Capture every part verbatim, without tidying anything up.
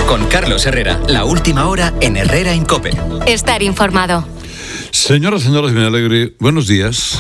Con Carlos Herrera, la última hora en Herrera en COPE. Estar informado. Señoras, señores, me alegre. Buenos días.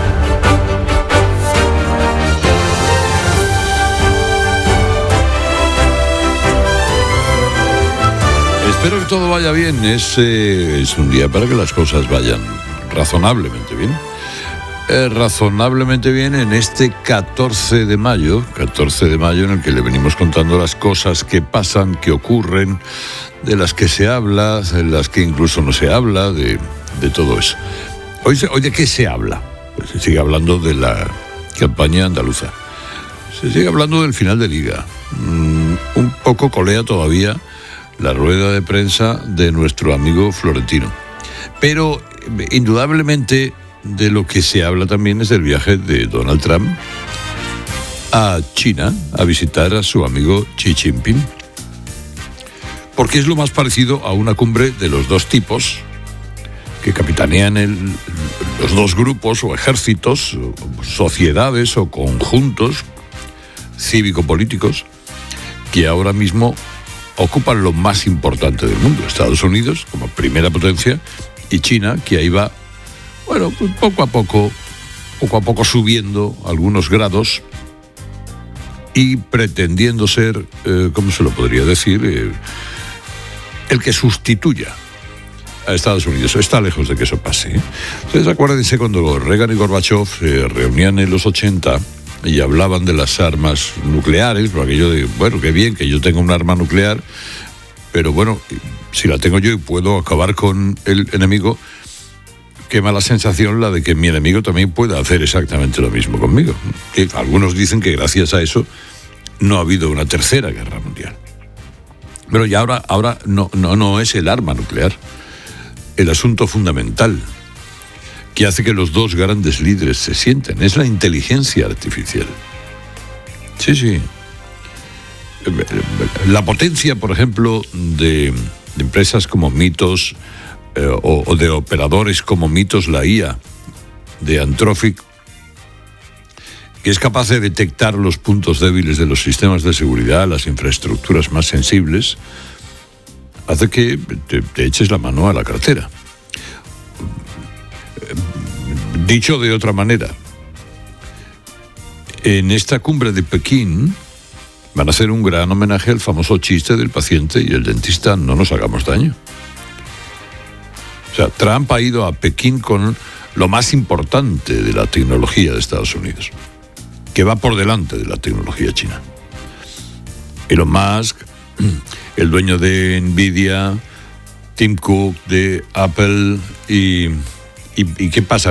Espero que todo vaya bien. Es, eh, es un día para que las cosas vayan razonablemente bien. Eh, razonablemente bien en este catorce de mayo, catorce de mayo en el que le venimos contando las cosas que pasan, que ocurren, de las que se habla, de las que incluso no se habla, de, de todo eso. Hoy, hoy ¿de qué se habla? Pues se sigue hablando de la campaña andaluza. Se sigue hablando del final de Liga. Mm, un poco colea todavía la rueda de prensa de nuestro amigo Florentino. Pero, indudablemente, de lo que se habla también es del viaje de Donald Trump a China a visitar a su amigo Xi Jinping, porque es lo más parecido a una cumbre de los dos tipos que capitanean el, los dos grupos o ejércitos, o sociedades o conjuntos cívico-políticos que ahora mismo ocupan lo más importante del mundo: Estados Unidos como primera potencia y China, que ahí va, bueno, pues poco a poco, poco a poco subiendo algunos grados y pretendiendo ser, eh, ¿cómo se lo podría decir?, eh, el que sustituya a Estados Unidos. Está lejos de que eso pase, ¿eh? Ustedes acuérdense cuando Reagan y Gorbachev se reunían en los ochenta y hablaban de las armas nucleares, por aquello de, bueno, qué bien que yo tenga un arma nuclear, pero bueno, si la tengo yo y puedo acabar con el enemigo, qué mala sensación la de que mi enemigo también pueda hacer exactamente lo mismo conmigo. Que algunos dicen que gracias a eso no ha habido una tercera guerra mundial. Pero ya ahora, ahora no, no, no es el arma nuclear el asunto fundamental que hace que los dos grandes líderes se sienten. Es la inteligencia artificial. Sí, sí. La potencia, por ejemplo, de, de empresas como Mythos, Eh, o, o de operadores como Mythos, la I A de Anthropic, que es capaz de detectar los puntos débiles de los sistemas de seguridad, las infraestructuras más sensibles, hace que te, te eches la mano a la cartera. Dicho de otra manera, en esta cumbre de Pekín van a hacer un gran homenaje al famoso chiste del paciente y el dentista: no nos hagamos daño. O sea, Trump ha ido a Pekín con lo más importante de la tecnología de Estados Unidos, que va por delante de la tecnología china. Elon Musk, el dueño de Nvidia, Tim Cook de Apple, y, y, y ¿qué pasa?